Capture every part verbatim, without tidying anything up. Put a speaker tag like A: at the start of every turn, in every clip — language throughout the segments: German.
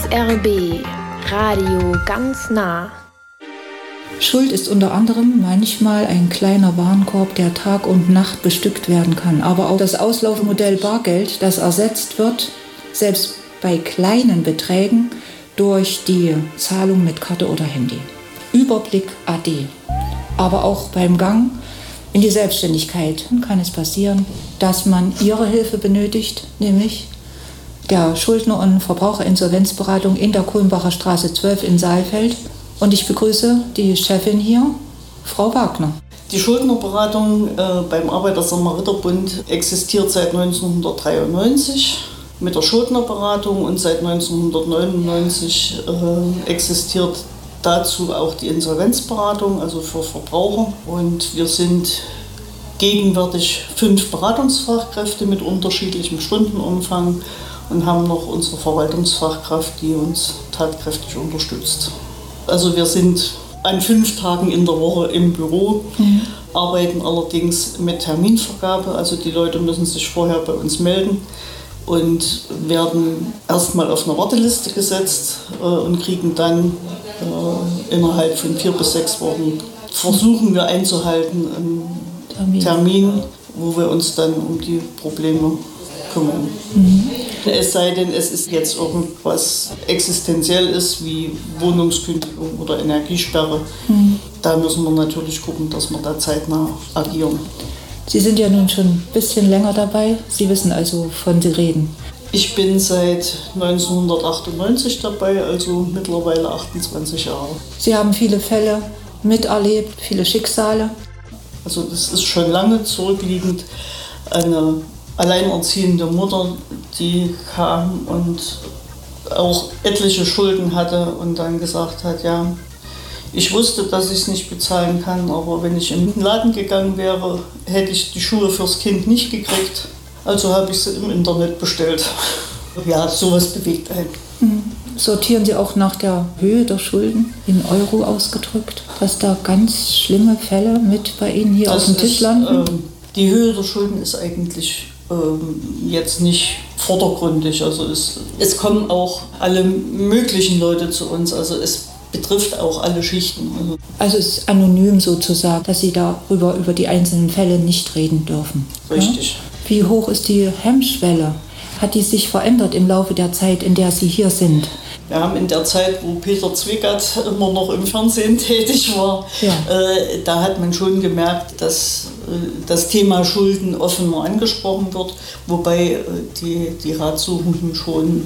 A: S R B Radio ganz nah.
B: Schuld ist unter anderem manchmal ein kleiner Warenkorb, der Tag und Nacht bestückt werden kann. Aber auch das Auslaufmodell Bargeld, das ersetzt wird, selbst bei kleinen Beträgen, durch die Zahlung mit Karte oder Handy. Überblick A D. Aber auch beim Gang in die Selbstständigkeit kann es passieren, dass man Ihre Hilfe benötigt, nämlich der Schuldner- und Verbraucherinsolvenzberatung in der Kulmbacher Straße zwölf in Saalfeld. Und ich begrüße die Chefin hier, Frau Wagner.
C: Die Schuldnerberatung äh, beim Arbeiter-Samariter-Bund existiert seit neunzehnhundertdreiundneunzig mit der Schuldnerberatung und seit neunzehnhundertneunundneunzig äh, existiert dazu auch die Insolvenzberatung, also für Verbraucher. Und wir sind gegenwärtig fünf Beratungsfachkräfte mit unterschiedlichem Stundenumfang und haben noch unsere Verwaltungsfachkraft, die uns tatkräftig unterstützt. Also wir sind an fünf Tagen in der Woche im Büro, mhm. arbeiten allerdings mit Terminvergabe. Also die Leute müssen sich vorher bei uns melden und werden erstmal auf eine Warteliste gesetzt äh, und kriegen dann äh, innerhalb von vier bis sechs Wochen, versuchen wir einzuhalten, einen Termin. Termin, wo wir uns dann um die Probleme kümmern. Mhm. Es sei denn, es ist jetzt irgendwas existenziell ist, wie Wohnungskündigung oder Energiesperre. Mhm. Da müssen wir natürlich gucken, dass wir da zeitnah agieren.
B: Sie sind ja nun schon ein bisschen länger dabei. Sie wissen also, wovon Sie reden.
C: Ich bin seit neunzehnhundertachtundneunzig dabei, also mittlerweile achtundzwanzig Jahre.
B: Sie haben viele Fälle miterlebt, viele Schicksale.
C: Also das ist schon lange zurückliegend. Eine alleinerziehende Mutter, die kam und auch etliche Schulden hatte und dann gesagt hat, ja, ich wusste, dass ich es nicht bezahlen kann, aber wenn ich in den Laden gegangen wäre, hätte ich die Schuhe fürs Kind nicht gekriegt. Also habe ich sie im Internet bestellt. Ja, sowas bewegt einen.
B: Mhm. Sortieren Sie auch nach der Höhe der Schulden in Euro ausgedrückt, dass da ganz schlimme Fälle mit bei Ihnen hier das auf dem Tisch landen?
C: Ist, ähm, die Höhe der Schulden ist eigentlich ähm, jetzt nicht vordergründig. Also es, es kommen auch alle möglichen Leute zu uns. Also es betrifft auch alle Schichten. Also,
B: also es ist anonym sozusagen, dass Sie darüber über die einzelnen Fälle nicht reden dürfen.
C: Richtig.
B: Ja? Wie hoch ist die Hemmschwelle? Hat die sich verändert im Laufe der Zeit, in der Sie hier sind?
C: Wir haben in der Zeit, wo Peter Zwickert immer noch im Fernsehen tätig war, ja. äh, da hat man schon gemerkt, dass äh, das Thema Schulden offener angesprochen wird. Wobei äh, die, die Ratsuchenden schon,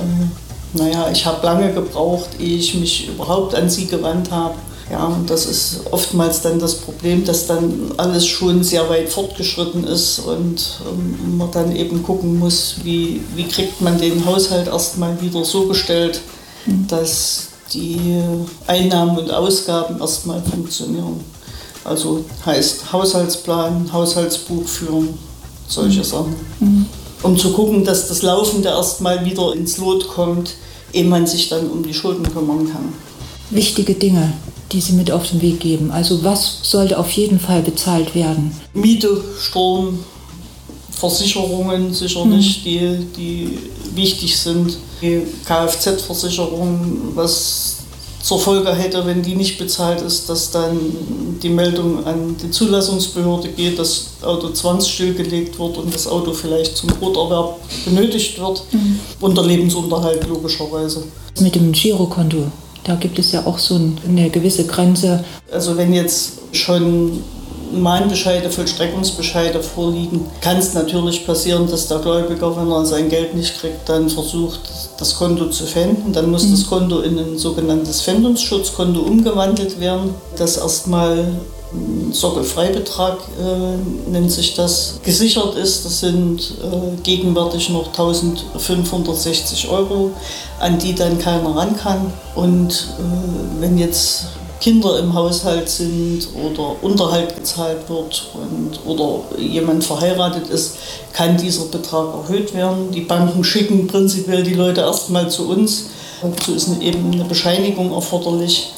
C: äh, naja, ich habe lange gebraucht, ehe ich mich überhaupt an sie gewandt habe. Ja, und das ist oftmals dann das Problem, dass dann alles schon sehr weit fortgeschritten ist und ähm, man dann eben gucken muss, wie, wie kriegt man den Haushalt erstmal wieder so gestellt, mhm. dass die Einnahmen und Ausgaben erstmal funktionieren. Also heißt Haushaltsplan, Haushaltsbuch führen, solche mhm. Sachen. Mhm. Um zu gucken, dass das Laufende erstmal wieder ins Lot kommt, ehe man sich dann um die Schulden kümmern kann.
B: Wichtige Dinge, die Sie mit auf den Weg geben. Also was sollte auf jeden Fall bezahlt werden?
C: Miete, Strom, Versicherungen sicherlich, hm. die, die wichtig sind. Die Kfz-Versicherung, was zur Folge hätte, wenn die nicht bezahlt ist, dass dann die Meldung an die Zulassungsbehörde geht, das Auto zwangsstillgelegt wird und das Auto vielleicht zum Broterwerb benötigt wird. Hm. Unter Lebensunterhalt logischerweise.
B: Mit dem Girokonto. Da gibt es ja auch so eine gewisse Grenze.
C: Also wenn jetzt schon Mahnbescheide, Vollstreckungsbescheide vorliegen, kann es natürlich passieren, dass der Gläubiger, wenn er sein Geld nicht kriegt, dann versucht, das Konto zu pfänden. Dann muss mhm. das Konto in ein sogenanntes Pfändungsschutzkonto umgewandelt werden, das erstmal ein Sockelfreibetrag äh, nennt sich das, gesichert ist. Das sind äh, gegenwärtig noch eintausendfünfhundertsechzig Euro, an die dann keiner ran kann. Und äh, wenn jetzt Kinder im Haushalt sind oder Unterhalt gezahlt wird und, oder jemand verheiratet ist, kann dieser Betrag erhöht werden. Die Banken schicken prinzipiell die Leute erstmal zu uns. Dazu ist eben eine Bescheinigung erforderlich,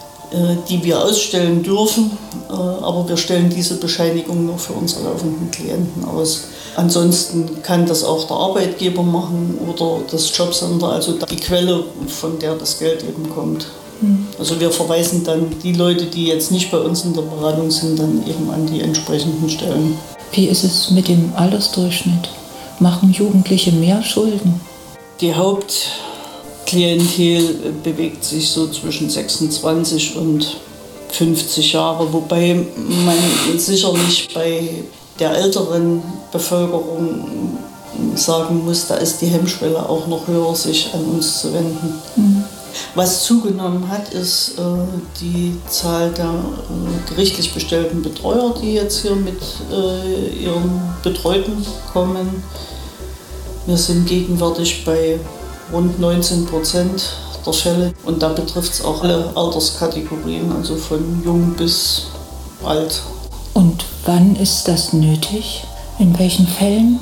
C: die wir ausstellen dürfen, aber wir stellen diese Bescheinigung nur für unsere laufenden Klienten aus. Ansonsten kann das auch der Arbeitgeber machen oder das Jobcenter, also die Quelle, von der das Geld eben kommt. Mhm. Also wir verweisen dann die Leute, die jetzt nicht bei uns in der Beratung sind, dann eben an die entsprechenden Stellen.
B: Wie ist es mit dem Altersdurchschnitt? Machen Jugendliche mehr Schulden?
C: Die Hauptklientel bewegt sich so zwischen sechsundzwanzig und fünfzig Jahre, wobei man sicherlich bei der älteren Bevölkerung sagen muss, da ist die Hemmschwelle auch noch höher, sich an uns zu wenden. Mhm. Was zugenommen hat, ist äh, die Zahl der äh, gerichtlich bestellten Betreuer, die jetzt hier mit äh, ihren Betreuten kommen. Wir sind gegenwärtig bei rund neunzehn Prozent der Fälle und da betrifft es auch alle Alterskategorien, also von jung bis alt.
B: Und wann ist das nötig? In welchen Fällen?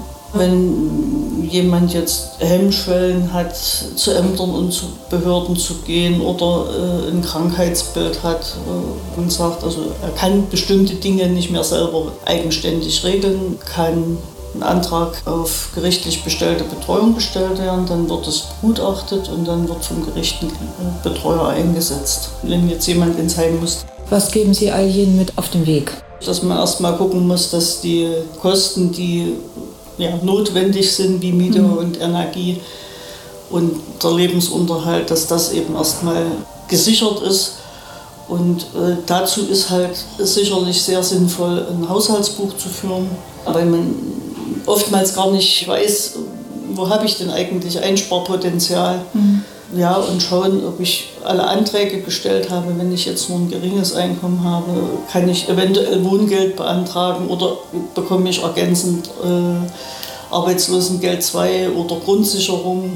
C: Wenn jemand jetzt Hemmschwellen hat, zu Ämtern und zu Behörden zu gehen oder äh, ein Krankheitsbild hat äh, und sagt, also er kann bestimmte Dinge nicht mehr selber eigenständig regeln, kann ein Antrag auf gerichtlich bestellte Betreuung gestellt werden, dann wird es begutachtet und dann wird vom Gericht ein Betreuer eingesetzt. Wenn jetzt jemand ins Heim muss.
B: Was geben Sie all jenen mit auf den Weg?
C: Dass man erst mal gucken muss, dass die Kosten, die ja, notwendig sind, wie Miete mhm. und Energie und der Lebensunterhalt, dass das eben erstmal gesichert ist. Und äh, dazu ist halt sicherlich sehr sinnvoll, ein Haushaltsbuch zu führen, weil man oftmals gar nicht weiß, wo habe ich denn eigentlich Einsparpotenzial. Mhm. Ja, und schauen, ob ich alle Anträge gestellt habe. Wenn ich jetzt nur ein geringes Einkommen habe, kann ich eventuell Wohngeld beantragen oder bekomme ich ergänzend äh, Arbeitslosengeld zwei oder Grundsicherung.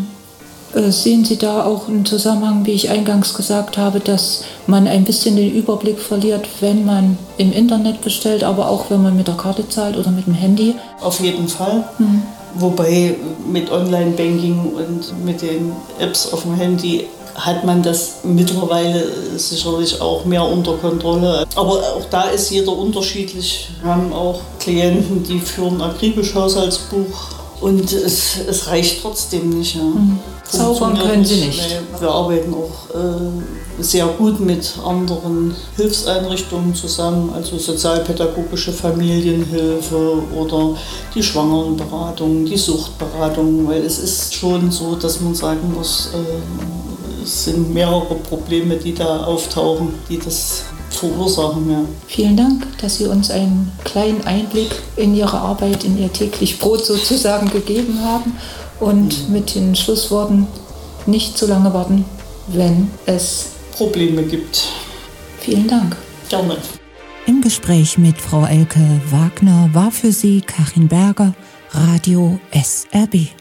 B: Hm. Sehen Sie da auch einen Zusammenhang, wie ich eingangs gesagt habe, dass man ein bisschen den Überblick verliert, wenn man im Internet bestellt, aber auch wenn man mit der Karte zahlt oder mit dem Handy?
C: Auf jeden Fall. Hm. Wobei mit Online-Banking und mit den Apps auf dem Handy hat man das mittlerweile sicherlich auch mehr unter Kontrolle. Aber auch da ist jeder unterschiedlich. Wir haben auch Klienten, die führen akribisch Haushaltsbuch und es, es reicht trotzdem nicht. Ja.
B: Mhm. Zaubern können Sie nicht.
C: Nee, wir arbeiten auch äh, sehr gut mit anderen Hilfseinrichtungen zusammen, also sozialpädagogische Familienhilfe oder die Schwangerenberatung, die Suchtberatung, weil es ist schon so, dass man sagen muss, äh, es sind mehrere Probleme, die da auftauchen, die das verursachen. Ja.
B: Vielen Dank, dass Sie uns einen kleinen Einblick in Ihre Arbeit, in Ihr täglich Brot sozusagen gegeben haben. Und mit den Schlussworten: nicht zu lange warten, wenn es
C: Probleme gibt.
B: Vielen Dank.
C: Gerne.
B: Im Gespräch mit Frau Elke Wagner war für Sie Karin Berger, Radio S R B.